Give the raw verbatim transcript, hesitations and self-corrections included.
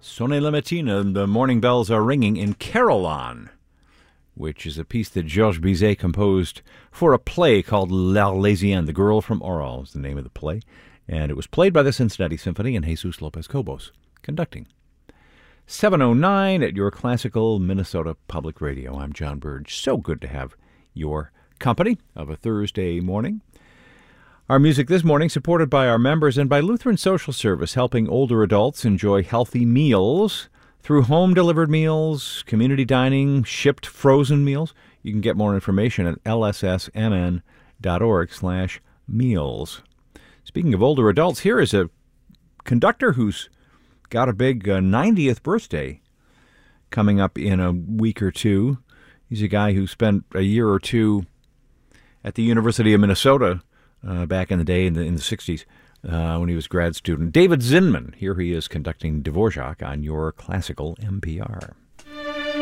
Sonne la mattina, the morning bells are ringing in Caroline, which is a piece that Georges Bizet composed for a play called L'Arlésienne, The Girl from Orel is the name of the play, and it was played by the Cincinnati Symphony and Jesus Lopez Cobos conducting. seven oh nine at your classical Minnesota Public Radio. I'm John Burge. So good to have your company of a Thursday morning. Our music this morning supported by our members and by Lutheran Social Service, helping older adults enjoy healthy meals through home-delivered meals, community dining, shipped frozen meals. You can get more information at l s s m n dot org slash meals. Speaking of older adults, here is a conductor who's got a big uh, ninetieth birthday coming up in a week or two. He's a guy who spent a year or two at the University of Minnesota uh, back in the day in the, in the sixties uh, when he was a grad student. David Zinman, here he is conducting Dvorak on your classical M P R.